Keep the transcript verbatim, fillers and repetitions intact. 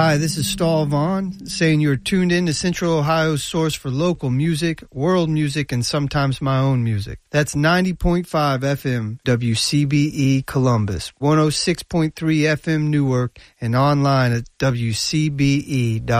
Hi, this is Stahl Vaughn saying you're tuned in to Central Ohio's source for local music, world music, and sometimes my own music. That's ninety point five F M W C B E Columbus, one oh six point three F M Newark, and online at W C B E dot com.